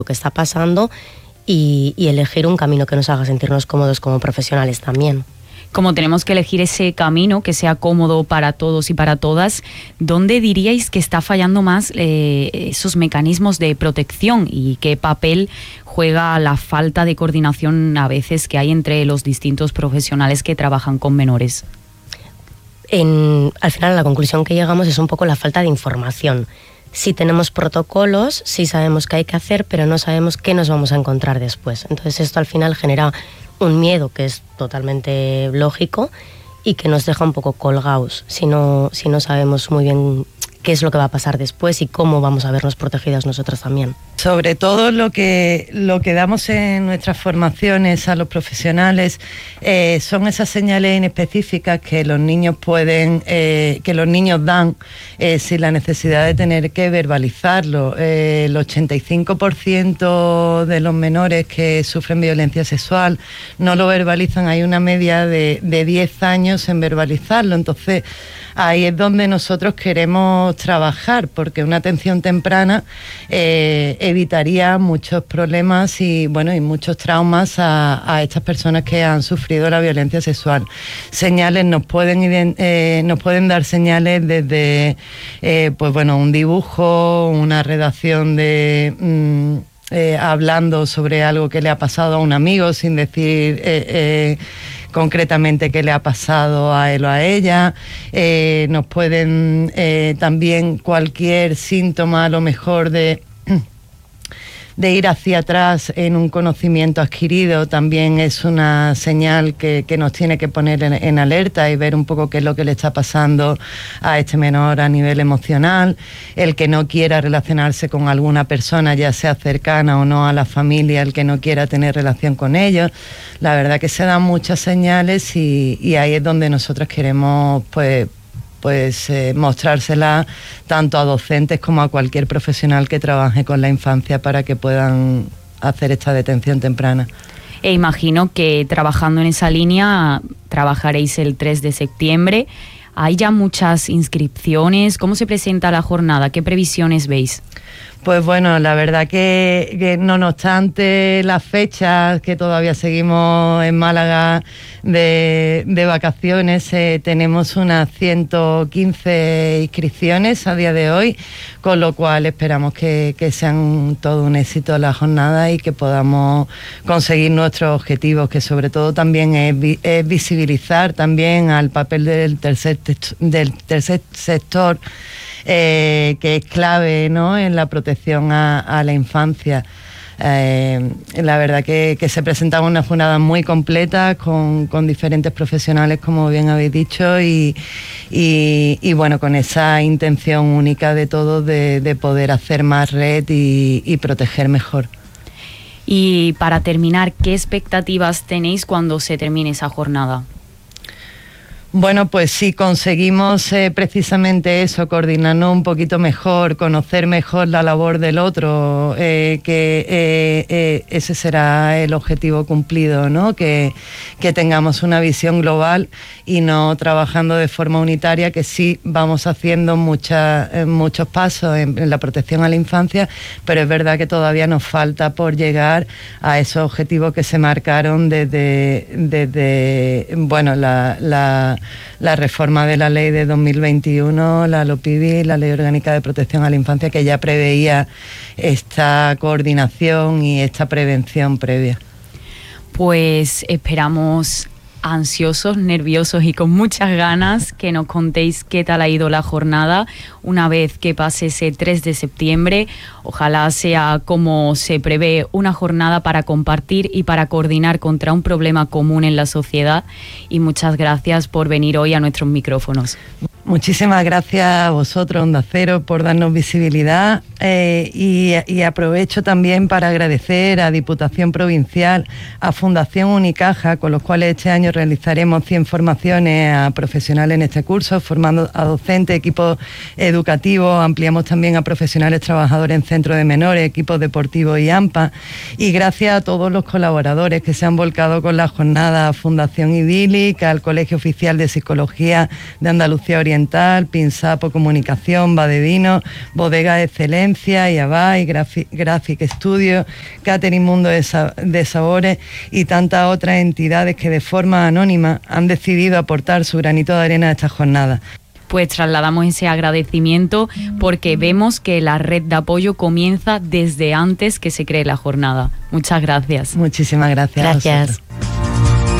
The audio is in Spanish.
que está pasando y elegir un camino que nos haga sentirnos cómodos como profesionales también. Como tenemos que elegir ese camino que sea cómodo para todos y para todas, ¿dónde diríais que está fallando más esos mecanismos de protección y qué papel juega la falta de coordinación a veces que hay entre los distintos profesionales que trabajan con menores? Al final, la conclusión que llegamos es un poco la falta de información. Sí tenemos protocolos, sí sabemos qué hay que hacer, pero no sabemos qué nos vamos a encontrar después. Entonces esto al final genera un miedo que es totalmente lógico y que nos deja un poco colgados si no sabemos muy bien qué es lo que va a pasar después y cómo vamos a vernos protegidas nosotros también. Sobre todo lo que damos en nuestras formaciones a los profesionales son esas señales inespecíficas que los niños dan sin la necesidad de tener que verbalizarlo. El 85% de los menores que sufren violencia sexual no lo verbalizan, hay una media de 10 años en verbalizarlo, entonces ahí es donde nosotros queremos trabajar, porque una atención temprana evitaría muchos problemas y muchos traumas a estas personas que han sufrido la violencia sexual. Señales nos pueden dar señales desde un dibujo, una redacción de hablando sobre algo que le ha pasado a un amigo sin decir concretamente qué le ha pasado a él o a ella. Nos pueden también cualquier síntoma a lo mejor de ir hacia atrás en un conocimiento adquirido también es una señal que nos tiene que poner en alerta y ver un poco qué es lo que le está pasando a este menor a nivel emocional. El que no quiera relacionarse con alguna persona, ya sea cercana o no a la familia, el que no quiera tener relación con ellos. La verdad que se dan muchas señales y ahí es donde nosotros queremos mostrársela tanto a docentes como a cualquier profesional que trabaje con la infancia para que puedan hacer esta detención temprana. E imagino que trabajando en esa línea trabajaréis el 3 de septiembre. ¿Hay ya muchas inscripciones? ¿Cómo se presenta la jornada? ¿Qué previsiones veis? Pues bueno, la verdad que no obstante las fechas, que todavía seguimos en Málaga de vacaciones, tenemos unas 115 inscripciones a día de hoy, con lo cual esperamos que sean todo un éxito la jornada y que podamos conseguir nuestros objetivos, que sobre todo también es visibilizar también al papel del tercer sector, que es clave, ¿no?, en la protección a la infancia. La verdad que se presentaba una jornada muy completa con diferentes profesionales, como bien habéis dicho, y con esa intención única de todos de poder hacer más red y proteger mejor. Y para terminar, ¿qué expectativas tenéis cuando se termine esa jornada? Bueno, pues si conseguimos precisamente eso, coordinarnos un poquito mejor, conocer mejor la labor del otro, ese será el objetivo cumplido, ¿no? Que tengamos una visión global y no trabajando de forma unitaria, que sí vamos haciendo muchos pasos en la protección a la infancia, pero es verdad que todavía nos falta por llegar a esos objetivos que se marcaron desde la reforma de la ley de 2021, la LOPIVI, la Ley Orgánica de Protección a la Infancia, que ya preveía esta coordinación y esta prevención previa. Pues esperamos ansiosos, nerviosos y con muchas ganas que nos contéis qué tal ha ido la jornada una vez que pase ese 3 de septiembre. Ojalá sea como se prevé, una jornada para compartir y para coordinar contra un problema común en la sociedad. Y muchas gracias por venir hoy a nuestros micrófonos. Muchísimas gracias a vosotros, Onda Cero, por darnos visibilidad y aprovecho también para agradecer a Diputación Provincial, a Fundación Unicaja, con los cuales este año realizaremos 100 formaciones a profesionales en este curso, formando a docentes, equipos educativos, ampliamos también a profesionales trabajadores en centros de menores, equipos deportivos y AMPA, y gracias a todos los colaboradores que se han volcado con la jornada, a Fundación Idílica, al Colegio Oficial de Psicología de Andalucía Oriental, Experimental, Pinsapo Comunicación, Badevino, Bodega de Excelencia, Yabay, Graphic Studio, Catering Mundo de Sabores y tantas otras entidades que de forma anónima han decidido aportar su granito de arena a esta jornada. Pues trasladamos ese agradecimiento porque vemos que la red de apoyo comienza desde antes que se cree la jornada. Muchas gracias. Muchísimas gracias. Gracias.